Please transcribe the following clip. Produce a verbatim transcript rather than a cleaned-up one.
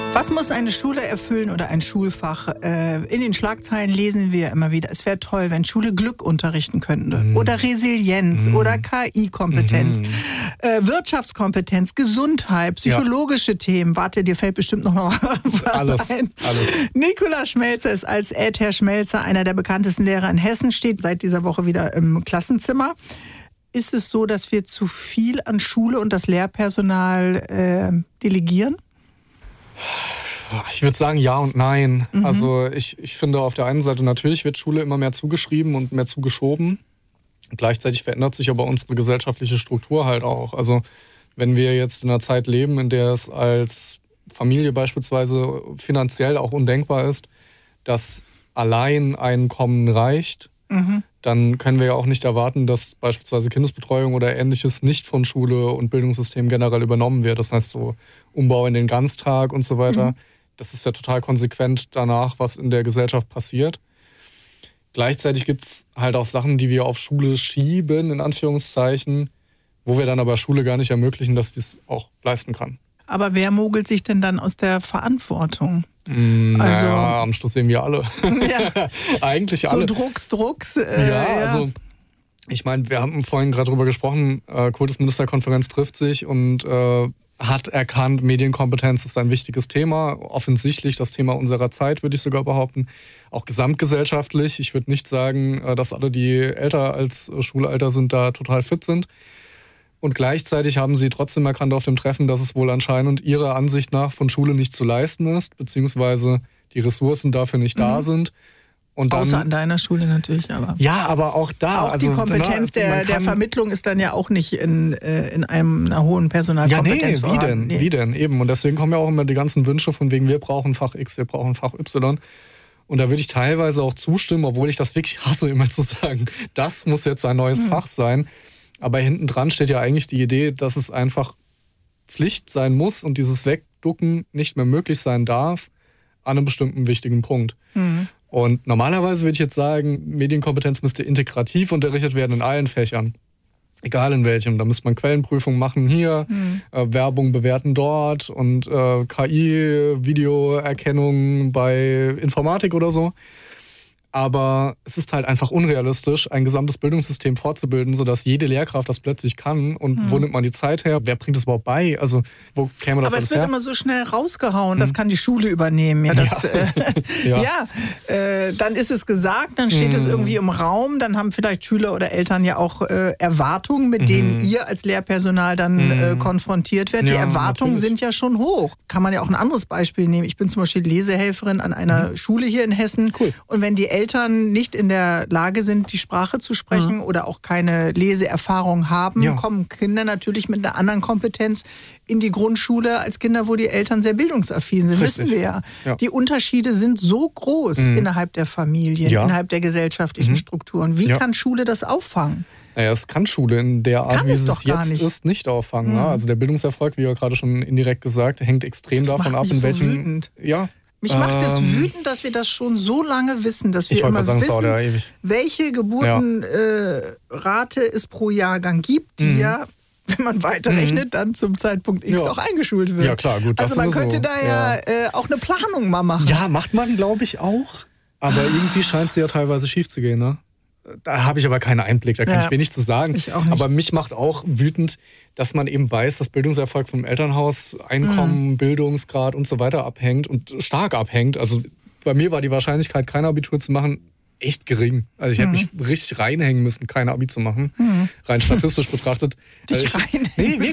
Was muss eine Schule erfüllen oder ein Schulfach? In den Schlagzeilen lesen wir immer wieder, es wäre toll, wenn Schule Glück unterrichten könnte. Mm. Oder Resilienz mm. oder K I-Kompetenz, mm. äh, Wirtschaftskompetenz, Gesundheit, psychologische ja. Themen. Warte, dir fällt bestimmt noch was alles, ein. Alles. Nikolaus Schmelzer ist als Ed-Herr Schmelzer einer der bekanntesten Lehrer in Hessen, steht seit dieser Woche wieder im Klassenzimmer. Ist es so, dass wir zu viel an Schule und das Lehrpersonal äh, delegieren? Ich würde sagen ja und nein. Mhm. Also ich, ich finde auf der einen Seite natürlich wird Schule immer mehr zugeschrieben und mehr zugeschoben. Gleichzeitig verändert sich aber unsere gesellschaftliche Struktur halt auch. Also wenn wir jetzt in einer Zeit leben, in der es als Familie beispielsweise finanziell auch undenkbar ist, dass allein Einkommen reicht, mhm. dann können wir ja auch nicht erwarten, dass beispielsweise Kindesbetreuung oder Ähnliches nicht von Schule und Bildungssystem generell übernommen wird. Das heißt so Umbau in den Ganztag und so weiter. Mhm. Das ist ja total konsequent danach, was in der Gesellschaft passiert. Gleichzeitig gibt es halt auch Sachen, die wir auf Schule schieben, in Anführungszeichen, wo wir dann aber Schule gar nicht ermöglichen, dass die es auch leisten kann. Aber wer mogelt sich denn dann aus der Verantwortung? Mm, also naja, am Schluss sehen wir alle. Ja. Eigentlich so alle. So Drucks, Drucks. Äh, ja, ja, also ich meine, wir haben vorhin gerade drüber gesprochen, äh, Kultusministerkonferenz trifft sich und äh, hat erkannt, Medienkompetenz ist ein wichtiges Thema. Offensichtlich das Thema unserer Zeit, würde ich sogar behaupten. Auch gesamtgesellschaftlich. Ich würde nicht sagen, äh, dass alle, die älter als äh, Schulalter sind, da total fit sind. Und gleichzeitig haben sie trotzdem erkannt auf dem Treffen, dass es wohl anscheinend ihrer Ansicht nach von Schule nicht zu leisten ist, beziehungsweise die Ressourcen dafür nicht mhm. da sind. Und dann, außer an deiner Schule natürlich, aber. Ja, aber auch da. Auch also, die Kompetenz na, der, der Vermittlung ist dann ja auch nicht in, in einem, einer hohen Personalkompetenz. Ja, nee, wie denn? Nee. Wie denn? Eben. Und deswegen kommen ja auch immer die ganzen Wünsche von wegen, wir brauchen Fach X, wir brauchen Fach Y. Und da würde ich teilweise auch zustimmen, obwohl ich das wirklich hasse, immer zu sagen, das muss jetzt ein neues hm. Fach sein. Aber hinten dran steht ja eigentlich die Idee, dass es einfach Pflicht sein muss und dieses Wegducken nicht mehr möglich sein darf an einem bestimmten wichtigen Punkt. Mhm. Und normalerweise würde ich jetzt sagen, Medienkompetenz müsste integrativ unterrichtet werden in allen Fächern. Egal in welchem. Da müsste man Quellenprüfung machen hier, mhm. äh, Werbung bewerten dort und äh, K I-Videoerkennung bei Informatik oder so. Aber es ist halt einfach unrealistisch, ein gesamtes Bildungssystem fortzubilden, sodass jede Lehrkraft das plötzlich kann. Und hm. wo nimmt man die Zeit her? Wer bringt es überhaupt bei? Also wo käme das Aber es wird her? immer so schnell rausgehauen, hm. das kann die Schule übernehmen. Ja, das, ja. Äh, ja. ja äh, dann ist es gesagt, dann steht hm. es irgendwie im Raum, dann haben vielleicht Schüler oder Eltern ja auch äh, Erwartungen, mit hm. denen ihr als Lehrpersonal dann hm. äh, konfrontiert werdet. Die ja, Erwartungen natürlich. Sind ja schon hoch. Kann man ja auch ein anderes Beispiel nehmen. Ich bin zum Beispiel Lesehelferin an einer hm. Schule hier in Hessen. Cool. Und wenn die Eltern nicht in der Lage sind, die Sprache zu sprechen mhm. oder auch keine Leseerfahrung haben, ja. kommen Kinder natürlich mit einer anderen Kompetenz in die Grundschule als Kinder, wo die Eltern sehr bildungsaffin sind. Richtig. Wissen wir ja. ja. Die Unterschiede sind so groß mhm. innerhalb der Familien, ja. innerhalb der gesellschaftlichen mhm. Strukturen. Wie ja. kann Schule das auffangen? Naja, es kann Schule in der Art, kann wie es, es jetzt nicht. ist, nicht auffangen. Mhm. Also der Bildungserfolg, wie ja gerade schon indirekt gesagt, hängt extrem das davon macht ab, mich in so welchem... Wütend. Ja. Mich macht es ähm, wütend, dass wir das schon so lange wissen, dass wir ich immer sagen, wissen, ja ewig. welche Geburtenrate ja. äh, es pro Jahrgang gibt, die mhm. ja, wenn man weiterrechnet, mhm. dann zum Zeitpunkt X ja. auch eingeschult wird. Ja klar, gut. Das also man könnte so. da ja, ja. Äh, auch eine Planung mal machen. Ja, macht man, glaube ich, auch. Aber irgendwie scheint es ja teilweise schief zu gehen, ne? Da habe ich aber keinen Einblick, da kann ja, ich wenig zu sagen. Ich auch nicht. Aber mich macht auch wütend, dass man eben weiß, dass Bildungserfolg vom Elternhaus, Einkommen, mhm. Bildungsgrad und so weiter abhängt und stark abhängt. Also bei mir war die Wahrscheinlichkeit, kein Abitur zu machen, echt gering. Also ich mhm. hätte mich richtig reinhängen müssen, kein Abi zu machen. Mhm. Rein statistisch betrachtet. Dich ich, reinhängen nee,